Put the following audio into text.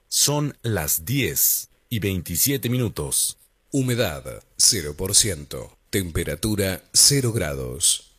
Son las 10:27. Humedad 0%. Temperatura 0 grados.